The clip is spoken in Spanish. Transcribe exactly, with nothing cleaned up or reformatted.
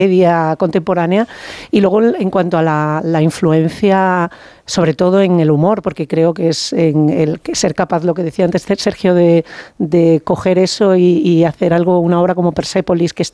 comedia contemporánea. Y luego, en cuanto a la, la influencia, sobre todo en el humor, porque creo que es en el que ser capaz, lo que decía antes Sergio, de, de coger eso y, y hacer algo, una obra como Persépolis, que está